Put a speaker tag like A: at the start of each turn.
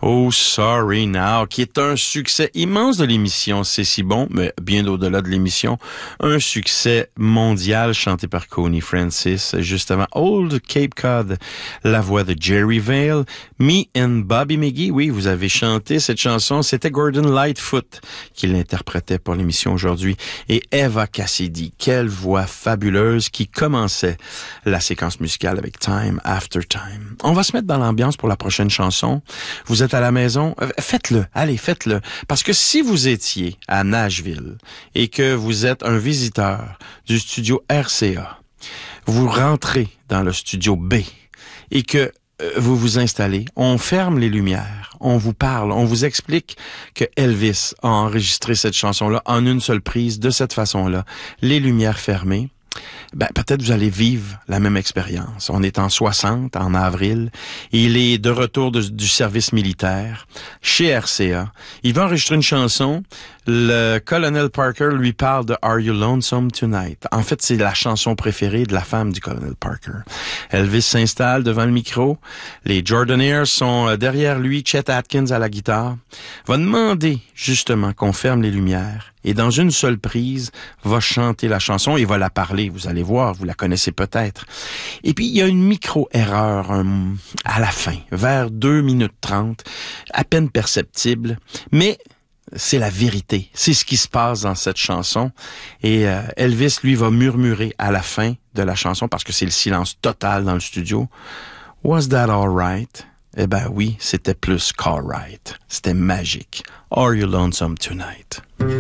A: Oh, Sorry Now, qui est un succès immense de l'émission C'est si bon, mais bien au-delà de l'émission, un succès mondial chanté par Connie Francis, juste avant Old Cape Cod, la voix de Jerry Vale, Me and Bobby McGee. Oui, vous avez chanté cette chanson, c'était Gordon Lightfoot qui l'interprétait pour l'émission aujourd'hui, et Eva Cassidy, quelle voix fabuleuse qui commençait la séquence musicale avec Time After Time. On va se mettre dans l'ambiance pour la prochaine chanson. Vous êtes à la maison, faites-le, allez, faites-le. Parce que si vous étiez à Nashville et que vous êtes un visiteur du studio RCA, vous rentrez dans le studio B et que vous vous installez, on ferme les lumières, on vous parle, on vous explique que Elvis a enregistré cette chanson-là en une seule prise, de cette façon-là, les lumières fermées. Ben, peut-être vous allez vivre la même expérience. On est en 60, en avril. Il est de retour du service militaire chez RCA. Il va enregistrer une chanson. Le colonel Parker lui parle de Are You Lonesome Tonight? En fait, c'est la chanson préférée de la femme du colonel Parker. Elvis s'installe devant le micro. Les Jordanaires sont derrière lui. Chet Atkins à la guitare. Va demander justement qu'on ferme les lumières. Et dans une seule prise, va chanter la chanson et va la parler. Vous allez voir, vous la connaissez peut-être. Et puis, il y a une micro-erreur à la fin, vers 2 minutes 30, à peine perceptible, mais c'est la vérité. C'est ce qui se passe dans cette chanson. Et Elvis, lui, va murmurer à la fin de la chanson, parce que c'est le silence total dans le studio. « Was that all right? » Eh ben oui, c'était plus qu'all right. C'était magique. « Are you lonesome tonight? »